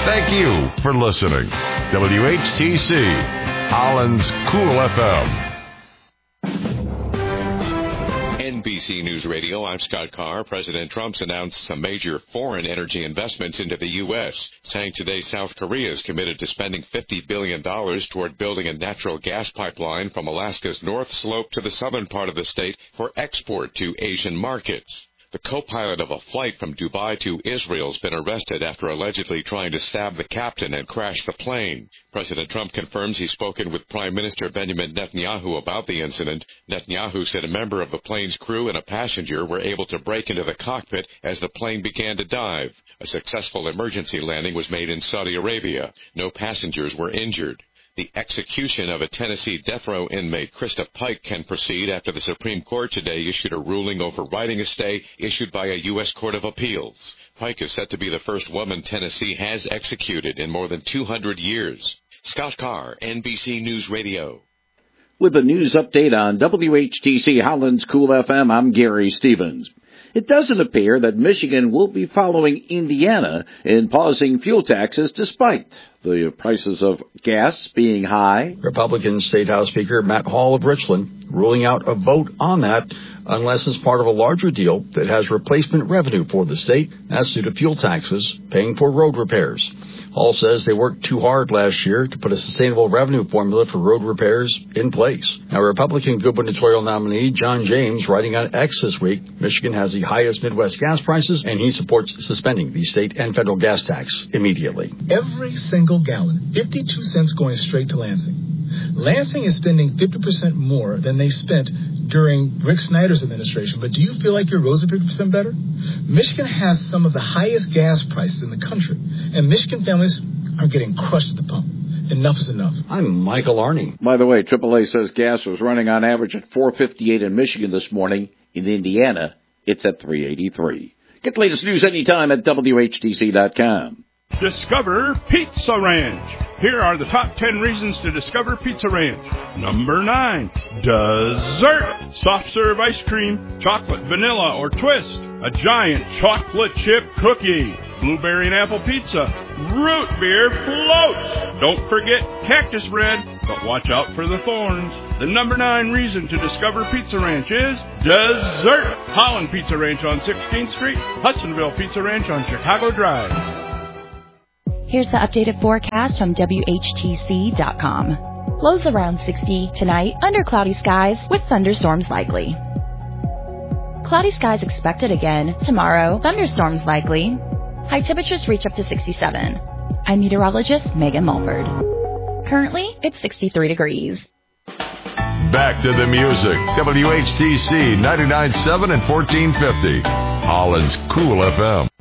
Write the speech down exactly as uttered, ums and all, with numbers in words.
Thank you for listening. W H T C, Holland's Cool F M. N B C News Radio, I'm Scott Carr. President Trump's announced some major foreign energy investments into the U S, saying today South Korea is committed to spending fifty billion dollars toward building a natural gas pipeline from Alaska's North Slope to the southern part of the state for export to Asian markets. The co-pilot of a flight from Dubai to Israel has been arrested after allegedly trying to stab the captain and crash the plane. President Trump confirms he's spoken with Prime Minister Benjamin Netanyahu about the incident. Netanyahu said a member of the plane's crew and a passenger were able to break into the cockpit as the plane began to dive. A successful emergency landing was made in Saudi Arabia. No passengers were injured. The execution of a Tennessee death row inmate, Krista Pike, can proceed after the Supreme Court today issued a ruling overriding a stay issued by a U S Court of Appeals. Pike is set to be the first woman Tennessee has executed in more than two hundred years. Scott Carr, N B C News Radio. With a news update on W H T C Holland's Cool F M, I'm Gary Stevens. It doesn't appear that Michigan will be following Indiana in pausing fuel taxes despite the prices of gas being high. Republican State House Speaker Matt Hall of Richland ruling out a vote on that unless it's part of a larger deal that has replacement revenue for the state. That's due to fuel taxes paying for road repairs. Hall says they worked too hard last year to put a sustainable revenue formula for road repairs in place. Now, Republican gubernatorial nominee John James writing on X this week, Michigan has the highest Midwest gas prices, and he supports suspending the state and federal gas tax immediately. Every single gallon, fifty-two cents going straight to Lansing. Lansing is spending fifty percent more than they spent during Rick Snyder's administration, but do you feel like your roads are fifty percent better? Michigan has some of the highest gas prices in the country, and Michigan families are getting crushed at the pump. Enough is enough. I'm Michael Arney. By the way, triple A says gas was running on average at four fifty-eight in Michigan this morning. In Indiana, it's at three eighty-three. Get the latest news anytime at W H T C dot com. Discover Pizza Ranch. Here are the top ten reasons to discover Pizza Ranch. Number nine, dessert. Soft serve ice cream, chocolate, vanilla, or twist. A giant chocolate chip cookie. Blueberry and apple pizza. Root beer floats. Don't forget cactus bread, but watch out for the thorns. The number nine reason to discover Pizza Ranch is dessert. Holland Pizza Ranch on sixteenth Street. Hudsonville Pizza Ranch on Chicago Drive. Here's the updated forecast from W H T C dot com. Lows around sixty tonight under cloudy skies with thunderstorms likely. Cloudy skies expected again tomorrow. Thunderstorms likely. High temperatures reach up to sixty-seven. I'm meteorologist Megan Mulford. Currently, it's sixty-three degrees. Back to the music. W H T C ninety-nine point seven and fourteen fifty. Holland's Cool F M.